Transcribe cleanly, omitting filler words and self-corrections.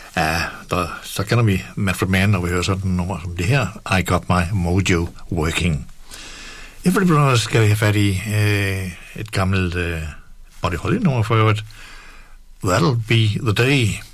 Ja, så kender vi Manfred Mann, når vi hører sådan et nummer som det her. I Got My Mojo Working. Efterfølgende skal vi have fat i et gammelt Buddy Holly-nummer for øvrigt. That'll Be The Day.